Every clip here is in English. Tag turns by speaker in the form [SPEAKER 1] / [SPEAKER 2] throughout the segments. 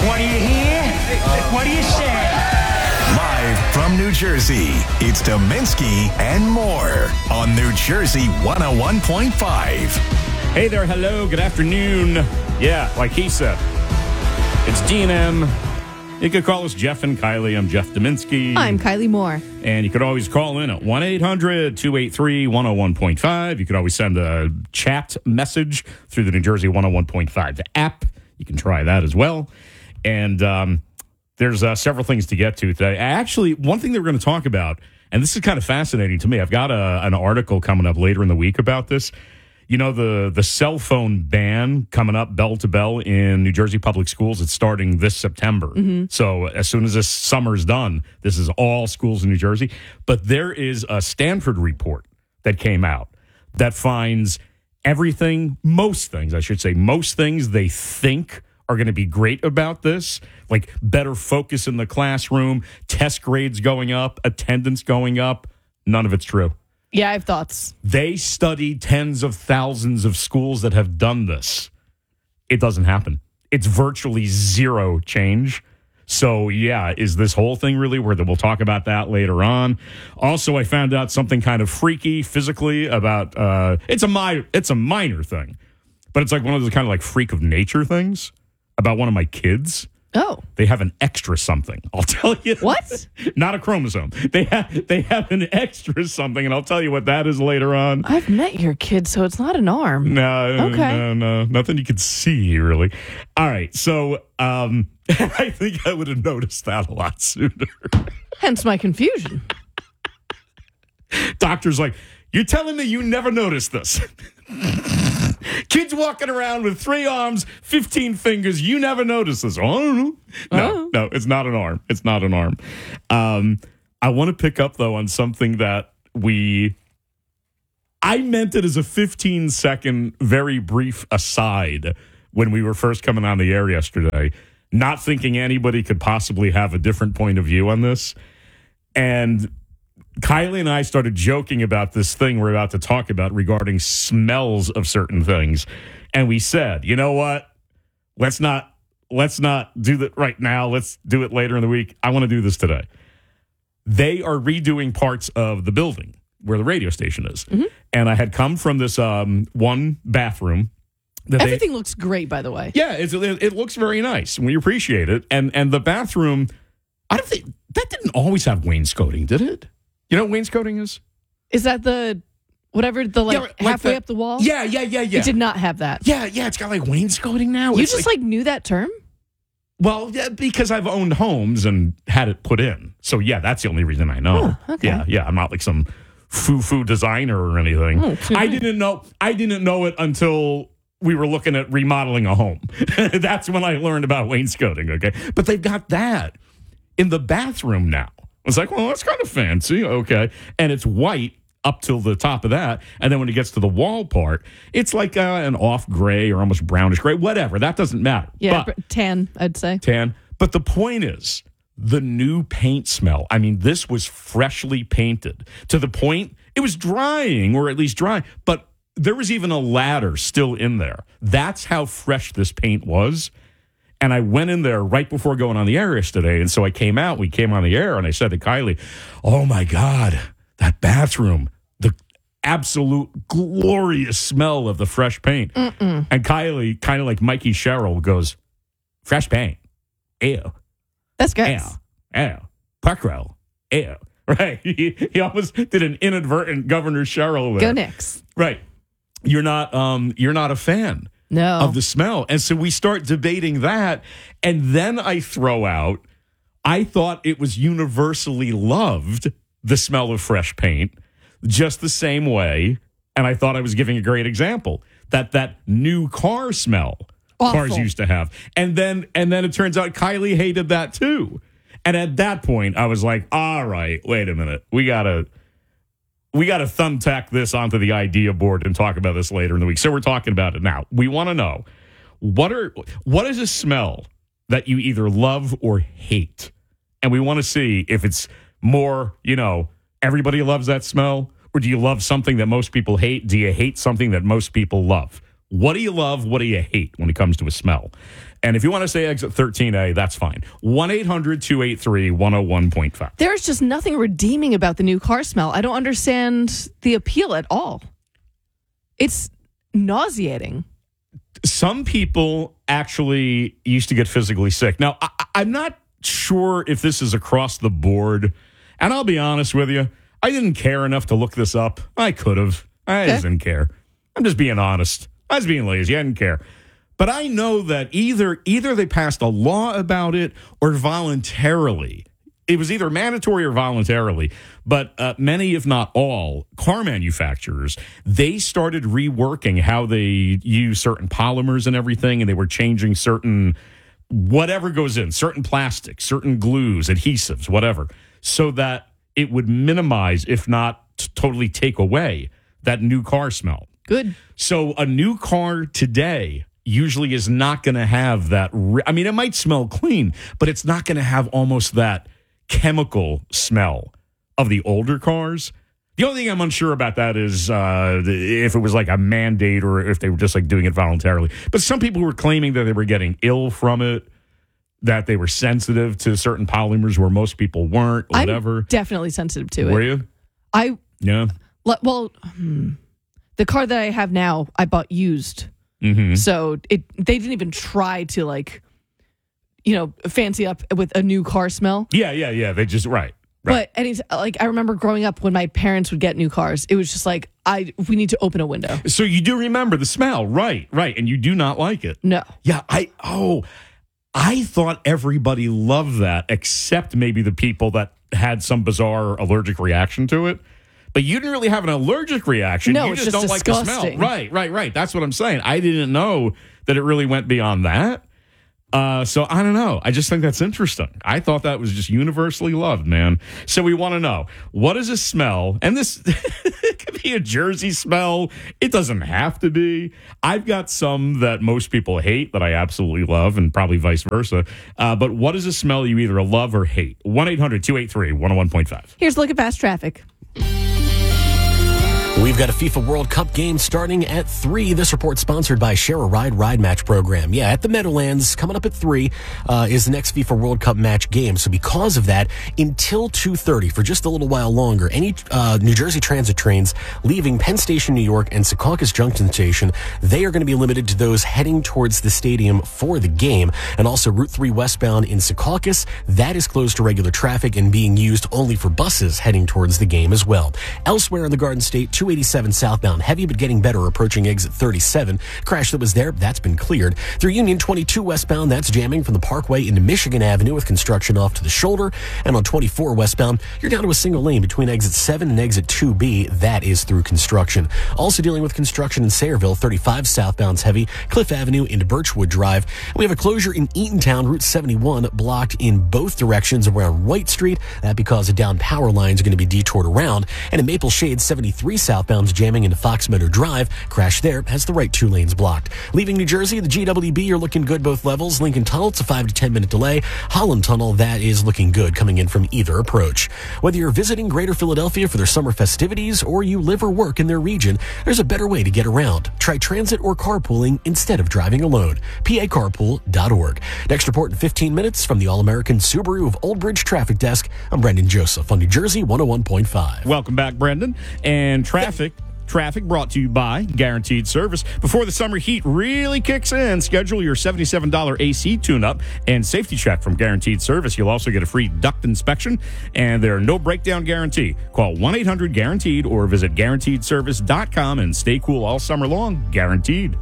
[SPEAKER 1] What do you hear? What do you say?
[SPEAKER 2] Live from New Jersey, it's Dominski and more on New Jersey 101.5.
[SPEAKER 3] Hey there, hello, good afternoon. Yeah, like he said, it's D&M. You could call us Jeff and Kylie. I'm Jeff Dominski.
[SPEAKER 4] I'm Kylie Moore.
[SPEAKER 3] And you could always call in at 1-800-283-101.5. You could always send a chat message through the New Jersey 101.5 app. You can try that as well. And there's several things to get to today. Actually, one thing that we're going to talk about, and this is kind of fascinating to me. I've got an article coming up later in the week about this. You know, the cell phone ban coming up bell to bell in New Jersey public schools, it's starting this September. Mm-hmm. So as soon as this summer's done, this is all schools in New Jersey. But there is a Stanford report that came out that finds most things they think are going to be great about this, like better focus in the classroom, test grades going up, attendance going up. None of it's true.
[SPEAKER 4] Yeah, I have thoughts.
[SPEAKER 3] They studied tens of thousands of schools that have done this. It doesn't happen. It's virtually zero change. So, yeah, is this whole thing really worth it? We'll talk about that later on. Also, I found out something kind of freaky physically about, it's a minor thing, but it's like one of those kind of like freak of nature things about one of my kids.
[SPEAKER 4] Oh.
[SPEAKER 3] They have an extra something. I'll tell you.
[SPEAKER 4] What?
[SPEAKER 3] Not a chromosome. They have an extra something, and I'll tell you what that is later on.
[SPEAKER 4] I've met your kid, so it's not an arm.
[SPEAKER 3] No. Nothing you could see, really. All right. So I think I would have noticed that a lot sooner.
[SPEAKER 4] Hence my confusion.
[SPEAKER 3] Doctor's like, you're telling me you never noticed this? Kids walking around with 3 arms, 15 fingers. You never noticed this. Oh, I don't know. No, it's not an arm. It's not an arm. I want to pick up, though, on something that I meant it as a 15-second, very brief aside when we were first coming on the air yesterday, not thinking anybody could possibly have a different point of view on this. And Kylie and I started joking about this thing we're about to talk about regarding smells of certain things. And we said, you know what? Let's not do that right now. Let's do it later in the week. I want to do this today. They are redoing parts of the building where the radio station is. Mm-hmm. And I had come from this one bathroom.
[SPEAKER 4] Everything looks great, by the way.
[SPEAKER 3] Yeah, it looks very nice. We appreciate it. And the bathroom, I don't think, that didn't always have wainscoting, did it? You know what wainscoting is?
[SPEAKER 4] Is that the halfway up the wall?
[SPEAKER 3] Yeah.
[SPEAKER 4] It did not have that.
[SPEAKER 3] Yeah, it's got like wainscoting now.
[SPEAKER 4] You just knew that term?
[SPEAKER 3] Well, yeah, because I've owned homes and had it put in. So yeah, that's the only reason I know.
[SPEAKER 4] Oh, okay.
[SPEAKER 3] Yeah, I'm not like some foo-foo designer or anything.
[SPEAKER 4] Oh,
[SPEAKER 3] I didn't know it until we were looking at remodeling a home. That's when I learned about wainscoting, okay? But they've got that in the bathroom now. I was like, well, that's kind of fancy. Okay. And it's white up till the top of that. And then when it gets to the wall part, it's like an off gray or almost brownish gray, whatever. That doesn't matter.
[SPEAKER 4] Yeah, tan, I'd say.
[SPEAKER 3] Tan. But the point is, the new paint smell. I mean, this was freshly painted to the point it was drying, or at least dry, but there was even a ladder still in there. That's how fresh this paint was. And I went in there right before going on the air yesterday. And so we came on the air, and I said to Kylie, oh, my God, that bathroom, the absolute glorious smell of the fresh paint.
[SPEAKER 4] Mm-mm.
[SPEAKER 3] And Kylie, kind of like Mikey Sherrill, goes, fresh paint. Ew.
[SPEAKER 4] That's good.
[SPEAKER 3] Ew. Park row. Ew. Right. He almost did an inadvertent Governor Sherrill there.
[SPEAKER 4] Go Knicks.
[SPEAKER 3] Right. You're not a fan.
[SPEAKER 4] No.
[SPEAKER 3] Of the smell. And so we start debating that. And then I throw out, I thought it was universally loved, the smell of fresh paint, just the same way. And I thought I was giving a great example, that new car smell
[SPEAKER 4] Awful.
[SPEAKER 3] Cars used to have. And then it turns out Kylie hated that too. And at that point, I was like, all right, wait a minute. We got to thumbtack this onto the idea board and talk about this later in the week. So we're talking about it now. We want to know, what is a smell that you either love or hate? And we want to see if it's more, everybody loves that smell, or do you love something that most people hate? Do you hate something that most people love? What do you love? What do you hate when it comes to a smell? And if you want to say exit 13A, that's fine. 1-800-283-101.5.
[SPEAKER 4] There's just nothing redeeming about the new car smell. I don't understand the appeal at all. It's nauseating.
[SPEAKER 3] Some people actually used to get physically sick. Now, I'm not sure if this is across the board. And I'll be honest with you, I didn't care enough to look this up. I could have. I just didn't care. I'm just being honest. I was being lazy. I didn't care. But I know that either they passed a law about it or voluntarily. It was either mandatory or voluntarily. But many, if not all, car manufacturers, they started reworking how they use certain polymers and everything, and they were changing certain whatever goes in, certain plastics, certain glues, adhesives, whatever, so that it would minimize, if not totally take away, that new car smell.
[SPEAKER 4] Good.
[SPEAKER 3] So a new car today usually is not going to have that. I mean, it might smell clean, but it's not going to have almost that chemical smell of the older cars. The only thing I'm unsure about that is if it was like a mandate or if they were just like doing it voluntarily. But some people were claiming that they were getting ill from it, that they were sensitive to certain polymers where most people weren't, or whatever.
[SPEAKER 4] I'm definitely sensitive to it.
[SPEAKER 3] Were you? Yeah.
[SPEAKER 4] Well, the car that I have now, I bought used.
[SPEAKER 3] Mm-hmm.
[SPEAKER 4] So they didn't even try to fancy up with a new car smell.
[SPEAKER 3] Yeah. They just, right.
[SPEAKER 4] But I remember growing up when my parents would get new cars, it was just like, we need to open a window.
[SPEAKER 3] So you do remember the smell, right. And you do not like it.
[SPEAKER 4] No.
[SPEAKER 3] Yeah, I thought everybody loved that except maybe the people that had some bizarre allergic reaction to it. But you didn't really have an allergic reaction.
[SPEAKER 4] No,
[SPEAKER 3] you
[SPEAKER 4] it's
[SPEAKER 3] just don't
[SPEAKER 4] disgusting.
[SPEAKER 3] like the smell. Right. That's what I'm saying. I didn't know that it really went beyond that. So I don't know. I just think that's interesting. I thought that was just universally loved, man. So we want to know, what is a smell? And this it could be a Jersey smell. It doesn't have to be. I've got some that most people hate that I absolutely love, and probably vice versa. But what is a smell you either love or hate? 1-800-283-101.5.
[SPEAKER 4] Here's a look at fast traffic.
[SPEAKER 5] We've got a FIFA World Cup game starting at 3. This report sponsored by Share a Ride Match program. Yeah, at the Meadowlands, coming up at 3 is the next FIFA World Cup match game. So because of that, until 2:30, for just a little while longer, any New Jersey Transit trains leaving Penn Station, New York, and Secaucus Junction Station, they are going to be limited to those heading towards the stadium for the game. And also Route 3 westbound in Secaucus, that is closed to regular traffic and being used only for buses heading towards the game as well. Elsewhere in the Garden State, 287 southbound heavy, but getting better approaching exit 37. Crash that was there, that's been cleared. Through Union 22 westbound, that's jamming from the Parkway into Michigan Avenue with construction off to the shoulder. And on 24 westbound, you're down to a single lane between exit 7 and exit 2B. That is through construction. Also dealing with construction in Sayreville, 35 southbound's heavy, Cliff Avenue into Birchwood Drive. We have a closure in Eatontown, Route 71, blocked in both directions around White Street. That because a down power lines are going to be detoured around. And in Maple Shade, 73 southbound's jamming into Fox Meadow Drive. Crash there has the right 2 lanes blocked. Leaving New Jersey, the GWB, you're looking good both levels. Lincoln Tunnel, it's a 5 to 10 minute delay. Holland Tunnel, that is looking good coming in from either approach. Whether you're visiting Greater Philadelphia for their summer festivities or you live or work in their region, there's a better way to get around. Try transit or carpooling instead of driving alone. PACarpool.org. Next report in 15 minutes from the All-American Subaru of Old Bridge Traffic Desk. I'm Brendan Joseph on New Jersey 101.5.
[SPEAKER 3] Welcome back, Brendan. And traffic brought to you by Guaranteed Service. Before the summer heat really kicks in, schedule your $77 AC tune-up and safety check from Guaranteed Service. You'll also get a free duct inspection, and there are no breakdown guarantee. Call 1-800-GUARANTEED or visit GuaranteedService.com and stay cool all summer long. Guaranteed.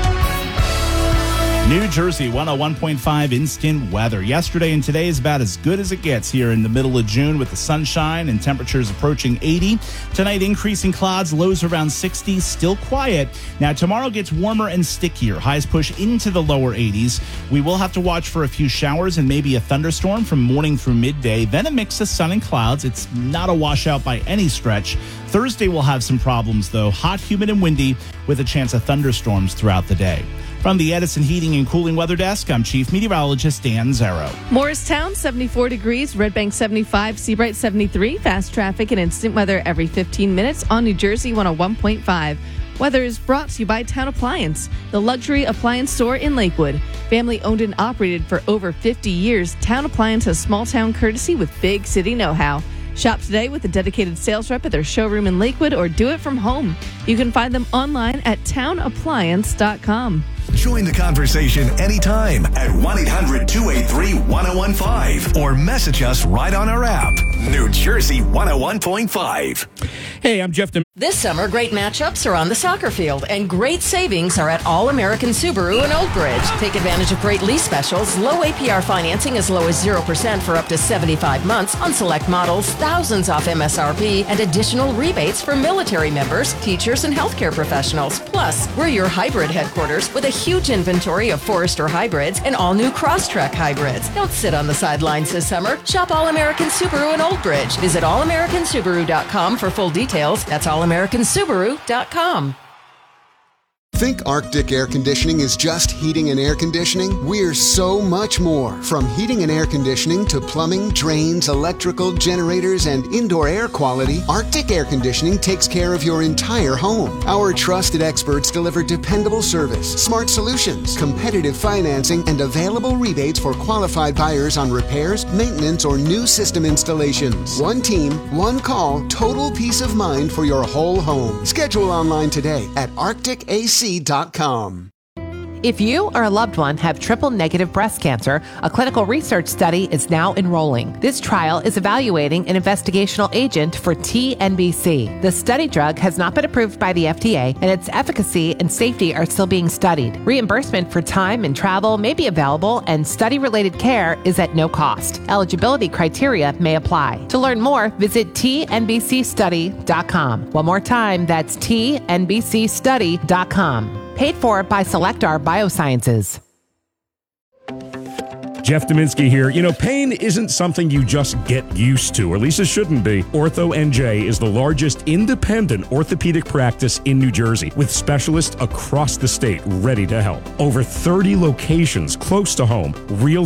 [SPEAKER 1] New Jersey 101.5 instant weather. Yesterday and today is about as good as it gets here in the middle of June with the sunshine and temperatures approaching 80. Tonight, increasing clouds, lows around 60, still quiet. Now, tomorrow gets warmer and stickier. Highs push into the lower 80s. We will have to watch for a few showers and maybe a thunderstorm from morning through midday. Then a mix of sun and clouds. It's not a washout by any stretch. Thursday will have some problems, though. Hot, humid, and windy with a chance of thunderstorms throughout the day. From the Edison Heating and Cooling Weather Desk, I'm Chief Meteorologist Dan Zero.
[SPEAKER 4] Morristown, 74 degrees. Red Bank, 75. Seabright, 73. Fast traffic and instant weather every 15 minutes on New Jersey 101.5. Weather is brought to you by Town Appliance, the luxury appliance store in Lakewood. Family owned and operated for over 50 years, Town Appliance has small town courtesy with big city know-how. Shop today with a dedicated sales rep at their showroom in Lakewood or do it from home. You can find them online at townappliance.com.
[SPEAKER 2] Join the conversation anytime at 1-800-283-1015 or message us right on our app. New Jersey 101.5.
[SPEAKER 3] Hey, I'm Jeff.
[SPEAKER 6] This summer, great matchups are on the soccer field, and great savings are at All American Subaru in Old Bridge. Take advantage of great lease specials, low APR financing as low as 0% for up to 75 months on select models, thousands off MSRP, and additional rebates for military members, teachers, and healthcare professionals. Plus, we're your hybrid headquarters with a huge inventory of Forester hybrids and all new Crosstrek hybrids. Don't sit on the sidelines this summer. Shop All American Subaru in Old Bridge. Visit allamericansubaru.com for full details. That's allamericansubaru.com.
[SPEAKER 7] Think Arctic Air Conditioning is just heating and air conditioning? We're so much more. From heating and air conditioning to plumbing, drains, electrical, generators, and indoor air quality, Arctic Air Conditioning takes care of your entire home. Our trusted experts deliver dependable service, smart solutions, competitive financing, and available rebates for qualified buyers on repairs, maintenance, or new system installations. One team, one call, total peace of mind for your whole home. Schedule online today at arcticac.com.
[SPEAKER 8] If you or a loved one have triple-negative breast cancer, a clinical research study is now enrolling. This trial is evaluating an investigational agent for TNBC. The study drug has not been approved by the FDA, and its efficacy and safety are still being studied. Reimbursement for time and travel may be available, and study-related care is at no cost. Eligibility criteria may apply. To learn more, visit tnbcstudy.com. One more time, that's tnbcstudy.com. Paid for by Selectar Biosciences.
[SPEAKER 3] Jeff Dominski here. You know, pain isn't something you just get used to, or at least it shouldn't be. Ortho NJ is the largest independent orthopedic practice in New Jersey, with specialists across the state ready to help. Over 30 locations close to home, real